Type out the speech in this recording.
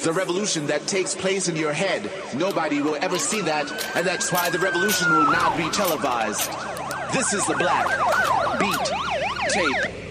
the revolution that takes place in your head. Nobody will ever see that, and that's why the revolution will not be televised. This is the Black Beat Tape.